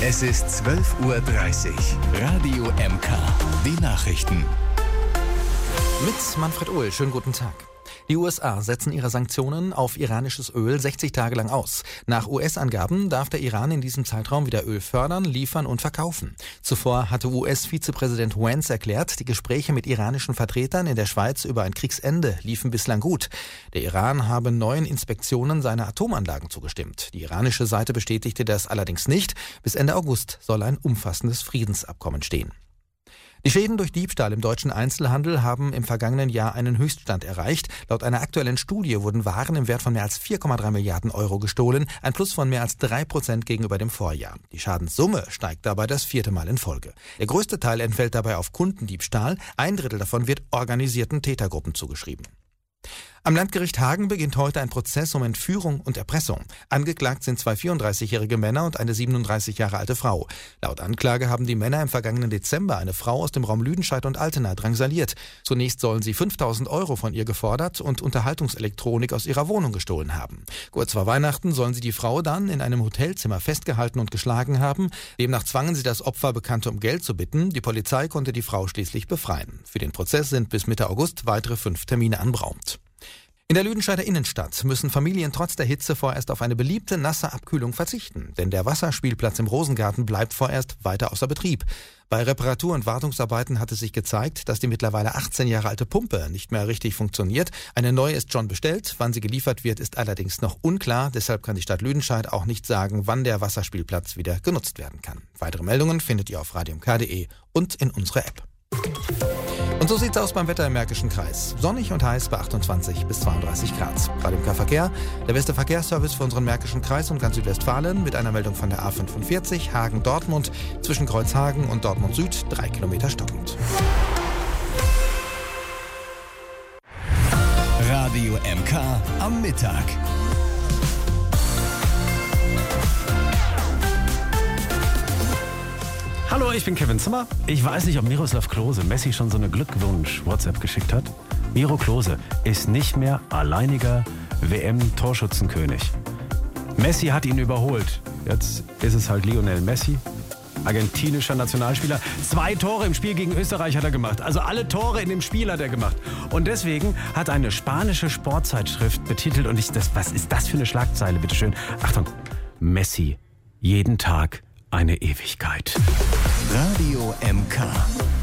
Es ist 12:30 Uhr. Radio MK. Die Nachrichten. Mit Manfred Uhl. Schönen guten Tag. Die USA setzen ihre Sanktionen auf iranisches Öl 60 Tage lang aus. Nach US-Angaben darf der Iran in diesem Zeitraum wieder Öl fördern, liefern und verkaufen. Zuvor hatte US-Vizepräsident Vance erklärt, die Gespräche mit iranischen Vertretern in der Schweiz über ein Kriegsende liefen bislang gut. Der Iran habe neuen Inspektionen seiner Atomanlagen zugestimmt. Die iranische Seite bestätigte das allerdings nicht. Bis Ende August soll ein umfassendes Friedensabkommen stehen. Die Schäden durch Diebstahl im deutschen Einzelhandel haben im vergangenen Jahr einen Höchststand erreicht. Laut einer aktuellen Studie wurden Waren im Wert von mehr als 4,3 Milliarden Euro gestohlen, ein Plus von mehr als 3% gegenüber dem Vorjahr. Die Schadenssumme steigt dabei das 4. Mal in Folge. Der größte Teil entfällt dabei auf Kundendiebstahl, 1/3 davon wird organisierten Tätergruppen zugeschrieben. Am Landgericht Hagen beginnt heute ein Prozess um Entführung und Erpressung. Angeklagt sind 2 34-jährige Männer und eine 37 Jahre alte Frau. Laut Anklage haben die Männer im vergangenen Dezember eine Frau aus dem Raum Lüdenscheid und Altena drangsaliert. Zunächst sollen sie 5.000 Euro von ihr gefordert und Unterhaltungselektronik aus ihrer Wohnung gestohlen haben. Kurz vor Weihnachten sollen sie die Frau dann in einem Hotelzimmer festgehalten und geschlagen haben. Demnach zwangen sie das Opfer, Bekannte um Geld zu bitten. Die Polizei konnte die Frau schließlich befreien. Für den Prozess sind bis Mitte August weitere 5 Termine anberaumt. In der Lüdenscheider Innenstadt müssen Familien trotz der Hitze vorerst auf eine beliebte nasse Abkühlung verzichten, denn der Wasserspielplatz im Rosengarten bleibt vorerst weiter außer Betrieb. Bei Reparatur- und Wartungsarbeiten hat es sich gezeigt, dass die mittlerweile 18 Jahre alte Pumpe nicht mehr richtig funktioniert. Eine neue ist schon bestellt, wann sie geliefert wird, ist allerdings noch unklar. Deshalb kann die Stadt Lüdenscheid auch nicht sagen, wann der Wasserspielplatz wieder genutzt werden kann. Weitere Meldungen findet ihr auf radiomk.de und in unserer App. Und so sieht's aus beim Wetter im Märkischen Kreis. Sonnig und heiß bei 28 bis 32 Grad. Radio MK Verkehr, der beste Verkehrsservice für unseren Märkischen Kreis und ganz Südwestfalen mit einer Meldung von der A45 Hagen-Dortmund zwischen Kreuzhagen und Dortmund Süd 3 Kilometer stockend. Radio MK am Mittag. Hallo, ich bin Kevin Zimmer. Ich weiß nicht, ob Miroslav Klose Messi schon so eine Glückwunsch-WhatsApp geschickt hat. Miro Klose ist nicht mehr alleiniger WM-Torschützenkönig. Messi hat ihn überholt. Jetzt ist es halt Lionel Messi, argentinischer Nationalspieler. 2 Tore im Spiel gegen Österreich hat er gemacht. Also alle Tore in dem Spiel hat er gemacht. Und deswegen hat eine spanische Sportzeitschrift betitelt, und was ist das für eine Schlagzeile, bitteschön? Achtung, Messi, jeden Tag eine Ewigkeit. Radio MK.